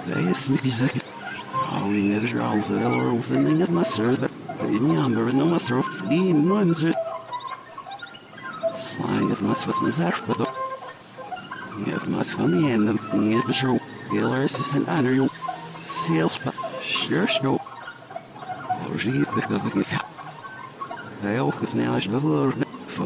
اسمك زك عاوين نرجع وزر وزنية مصر فإني عمر إنه مصرف لي منزل صايد مصفص نزارف بدو يف مصفني أنا يبجو يلرسسن أنريو سيلفا شرشو ورجيت ذكذك نفع لا يوخسني عاش بفور